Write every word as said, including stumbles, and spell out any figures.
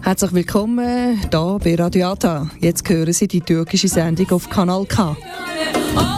Herzlich willkommen hier bei Radio Ata. Jetzt hören Sie die türkische Sendung auf Kanal K.